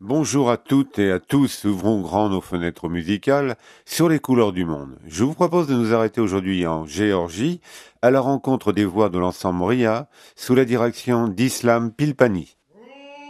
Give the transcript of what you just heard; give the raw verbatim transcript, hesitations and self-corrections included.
Bonjour à toutes et à tous, ouvrons grand nos fenêtres musicales sur les couleurs du monde. Je vous propose de nous arrêter aujourd'hui en Géorgie, à la rencontre des voix de l'ensemble Moria, sous la direction d'Islam Pilpani.